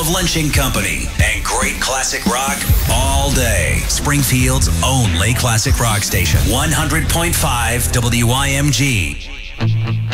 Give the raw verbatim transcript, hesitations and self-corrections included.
of Lynching Company and great classic rock all day. Springfield's only classic rock station, one hundred point five W I M G.